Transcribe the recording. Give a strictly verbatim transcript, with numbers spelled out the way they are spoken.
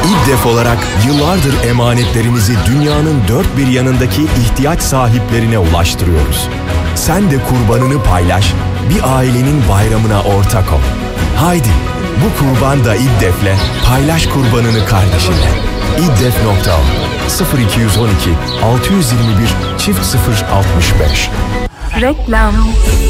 İddef olarak yıllardır emanetlerinizi dünyanın dört bir yanındaki ihtiyaç sahiplerine ulaştırıyoruz. Sen de kurbanını paylaş, bir ailenin bayramına ortak ol. Haydi, bu kurban da İddef'le paylaş kurbanını kardeşinle. İddef nokta o sıfır iki yüz on iki altı yüz yirmi bir çift sıfır altmış beş. Reklam.